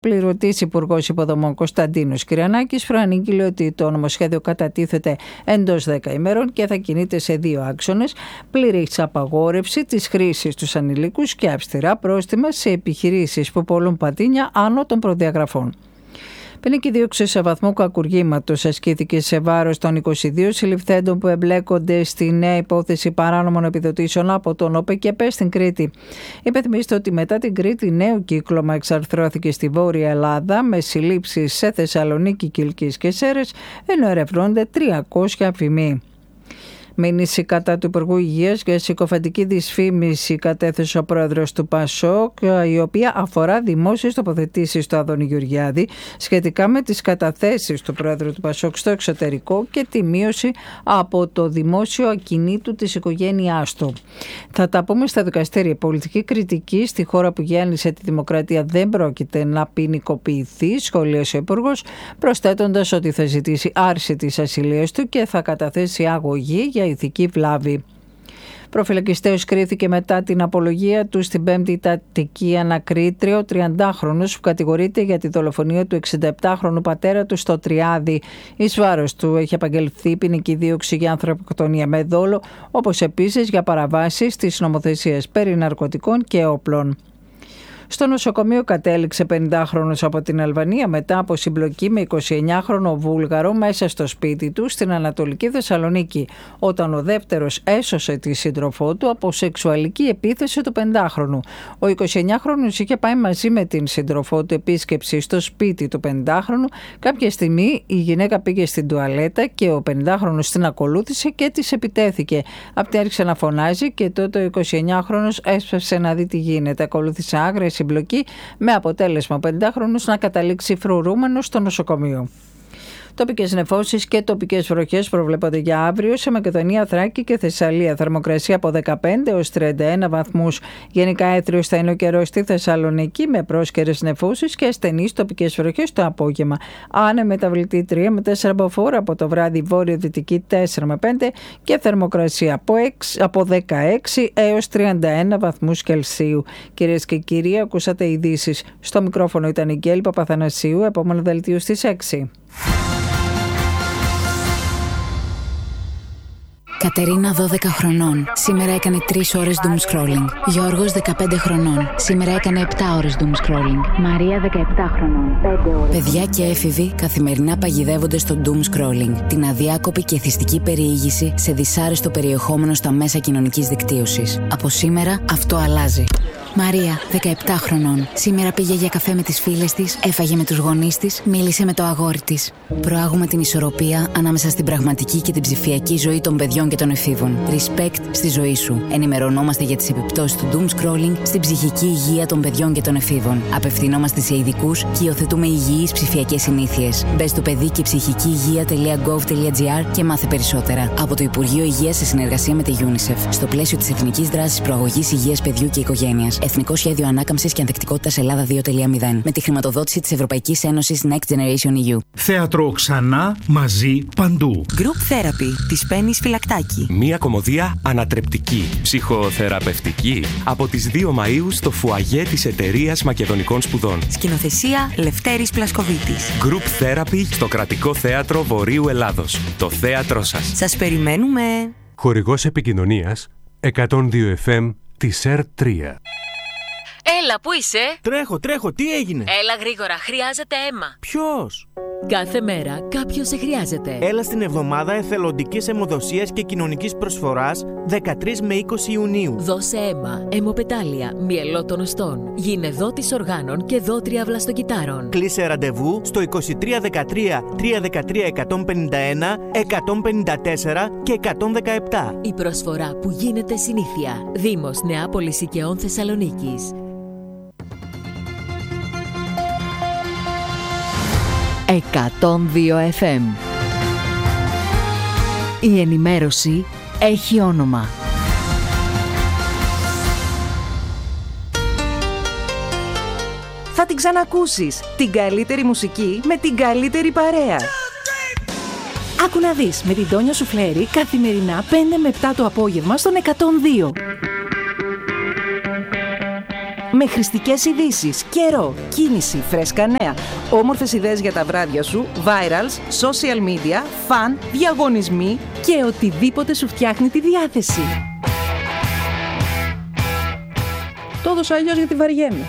Πληρωτής Υπουργός Υποδομών Κωνσταντίνος Κυριανάκης προανήγγειλε ότι το νομοσχέδιο κατατίθεται εντός 10 ημέρων και θα κινείται σε 2 άξονες: πλήρης απαγόρευση της χρήσης στους ανηλίκους και αυστηρά πρόστιμα σε επιχειρήσεις που πωλούν πατίνια άνω των προδιαγραφών. Ποινική δίωξη σε βαθμό κακουργήματος ασκήθηκε σε βάρος των 22 συλληφθέντων που εμπλέκονται στη νέα υπόθεση παράνομων επιδοτήσεων από τον ΟΠΕΚΕΠΕ στην Κρήτη. Υπενθυμίστε ότι μετά την Κρήτη νέο κύκλωμα εξαρθρώθηκε στη Βόρεια Ελλάδα με συλλήψεις σε Θεσσαλονίκη, Κιλκής και Σέρρες, ενώ ερευνώνται 300 αφημοί. Μήνυση κατά του Υπουργού Υγείας για συκοφαντική δυσφήμιση κατέθεσε ο πρόεδρος του ΠΑΣΟΚ, η οποία αφορά δημόσιες τοποθετήσεις του Άδωνη Γεωργιάδη σχετικά με τις καταθέσεις του πρόεδρου του ΠΑΣΟΚ στο εξωτερικό και τη μείωση από το δημόσιο ακινήτου της οικογένειάς του. Θα τα πούμε στα δικαστήρια. Πολιτική κριτική στη χώρα που γέννησε τη δημοκρατία δεν πρόκειται να ποινικοποιηθεί, σχολίασε ο Υπουργός, προσθέτοντας ότι θα ζητήσει άρση της ασυλίας του και θα καταθέσει αγωγή για ηθική βλάβη. Προφυλακιστέως κρίθηκε μετά την απολογία του στην 5η Ταττική ανακρίτριο 30χρονος που κατηγορείται για τη δολοφονία του 67χρονου πατέρα του στο Τριάδι. Εις βάρος του έχει απαγγελθεί ποινική δίωξη για ανθρωποκτονία με δόλο, όπως επίσης για παραβάσεις της νομοθεσίας περί ναρκωτικών και όπλων. Στο νοσοκομείο κατέληξε 50χρονος από την Αλβανία μετά από συμπλοκή με 29χρονο Βούλγαρο μέσα στο σπίτι του στην Ανατολική Θεσσαλονίκη, όταν ο δεύτερος έσωσε τη σύντροφό του από σεξουαλική επίθεση του 50χρονου. Ο 29χρονος είχε πάει μαζί με την σύντροφό του επίσκεψη στο σπίτι του 50χρονου. Κάποια στιγμή η γυναίκα πήγε στην τουαλέτα και ο 50χρονος την ακολούθησε και της επιτέθηκε. Αυτή άρχισε να φωνάζει και τότε ο 29χρονος έσπευσε να δει τι γίνεται. Ακολούθησε άγρια συμπλοκή με αποτέλεσμα ο 50χρονος να καταλήξει φρουρούμενος στο νοσοκομείο. Τοπικές νεφώσεις και τοπικές βροχές προβλέπονται για αύριο σε Μακεδονία, Θράκη και Θεσσαλία. Θερμοκρασία από 15 έως 31 βαθμούς. Γενικά έθριος θα είναι ο καιρός στη Θεσσαλονίκη με πρόσκαιρες νεφώσεις και ασθενείς τοπικές βροχές το απόγευμα. Άνεμη μεταβλητή 3 με 4 μποφόρ, από το βράδυ βόρειο-δυτική 4 με 5 και θερμοκρασία από 16 έως 31 βαθμούς Κελσίου. Κυρίες και κύριοι, ακούσατε ειδήσεις. Στο μικρόφωνο ήταν η Γκέλη Παπαθανασίου. Επόμενο δελτίο στις 6. Κατερίνα 12 χρονών. Σήμερα έκανε 3 ώρες doom scrolling. Γιώργος 15 χρονών. Σήμερα έκανε 7 ώρες doom scrolling. Μαρία 17 χρονών. 5 ώρες. Παιδιά και έφηβοι καθημερινά παγιδεύονται στο doom scrolling. Την αδιάκοπη και εθιστική περιήγηση σε δυσάρεστο περιεχόμενο στα μέσα κοινωνικής δικτύωσης. Από σήμερα αυτό αλλάζει. Μαρία, 17 χρονών. Σήμερα πήγε για καφέ με τις φίλες της, έφαγε με τους γονείς της, μίλησε με το αγόρι της. Προάγουμε την ισορροπία ανάμεσα στην πραγματική και την ψηφιακή ζωή των παιδιών και των εφήβων. Respect στη ζωή σου. Ενημερωνόμαστε για τις επιπτώσεις του doom scrolling στην ψυχική υγεία των παιδιών και των εφήβων. Απευθυνόμαστε σε ειδικούς και υιοθετούμε υγιείς ψηφιακές συνήθειες. Μπες στο παιδί και ψυχική υγεία.gov.gr και μάθε περισσότερα. Από το Υπουργείο Υγείας σε συνεργασία με τη UNICEF. Στο πλαίσιο της Εθνικής Δράσης Προαγωγής Υγείας Παιδιού και Οικογένειας. Εθνικό Σχέδιο Ανάκαμψης και Ανθεκτικότητας Ελλάδα 2.0. Με τη χρηματοδότηση της Ευρωπαϊκής Ένωσης Next Generation EU. Θέατρο ξανά, μαζί, παντού. Group Therapy της Πέννης Φυλακτάκη. Μία κωμωδία ανατρεπτική, ψυχοθεραπευτική. Από τις 2 Μαΐου στο φουαγέ της Εταιρείας Μακεδονικών Σπουδών. Σκηνοθεσία Λευτέρης Πλασκοβίτης. Group Therapy στο Κρατικό Θέατρο Βορείου Ελλάδος. Το θέατρό σας. Σας περιμένουμε. Χορηγός επικοινωνίας 102 FM της R3. Έλα, πού είσαι? Τρέχω, τι έγινε? Έλα γρήγορα, χρειάζεται αίμα. Ποιος? Κάθε μέρα κάποιος σε χρειάζεται. Έλα στην εβδομάδα εθελοντικής αιμοδοσίας και κοινωνικής προσφοράς 13 με 20 Ιουνίου. Δώσε αίμα, αιμοπετάλια, μυελό των οστών. Γίνε δότης οργάνων και δότρια βλαστοκυτάρων. Κλείσε ραντεβού στο 2313 313 151, 154 και 117. Η προσφορά που γίνεται συνήθεια. Δήμος Νεάπολης Οικαιών Θεσσαλονίκης. 102 FM. Η ενημέρωση έχει όνομα. Θα την ξανακούσεις. Την καλύτερη μουσική με την καλύτερη παρέα. Άκου να δεις με την Τόνια Σουφλέρη καθημερινά 5 με 7 το απόγευμα στον 102. Με χρηστικές ειδήσεις, καιρό, κίνηση, φρέσκα νέα, όμορφες ιδέες για τα βράδια σου, virals, social media, φαν, διαγωνισμοί και οτιδήποτε σου φτιάχνει τη διάθεση. Το έδωσα αλλιώς γιατί βαριέμαι.